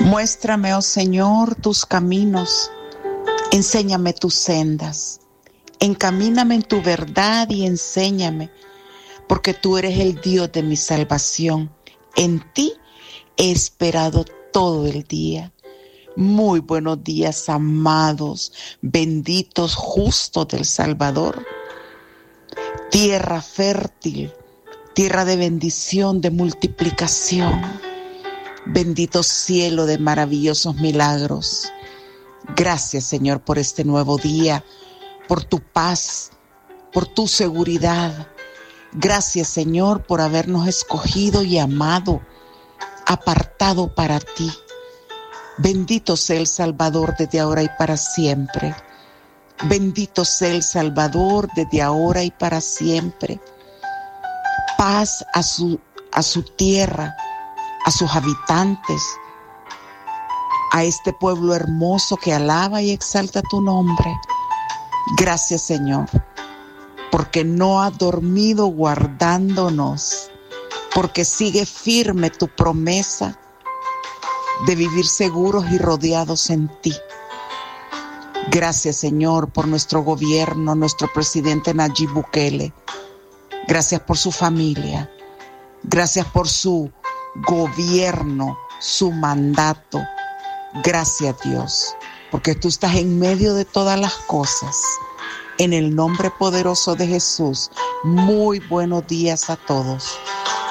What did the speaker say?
Muéstrame, oh Señor, tus caminos, enséñame tus sendas, encamíname en tu verdad y enséñame, porque tú eres el Dios de mi salvación. En ti he esperado todo el día. Muy buenos días, amados, benditos, justos del Salvador. Tierra fértil, tierra de bendición, de multiplicación. Bendito cielo de maravillosos milagros. Gracias, Señor, por este nuevo día, por tu paz, por tu seguridad. Gracias, Señor, por habernos escogido y amado, apartado para ti. Bendito sea el Salvador desde ahora y para siempre. Bendito sea el Salvador desde ahora y para siempre. Paz a su tierra, a sus habitantes, a este pueblo hermoso que alaba y exalta tu nombre. Gracias, Señor, porque no has dormido guardándonos, porque sigue firme tu promesa de vivir seguros y rodeados en ti. Gracias, Señor, por nuestro gobierno, nuestro presidente Nayib Bukele. Gracias por su familia. Gracias por su gobierno, su mandato. Gracias, Dios, porque tú estás en medio de todas las cosas. En el nombre poderoso de Jesús, muy buenos días a todos.